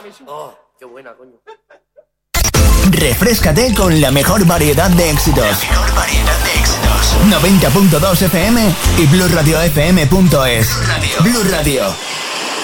Oh, qué buena, coño. Refréscate con la mejor variedad de éxitos. 90.2 FM y BlueRadioFM.es. Blue Radio.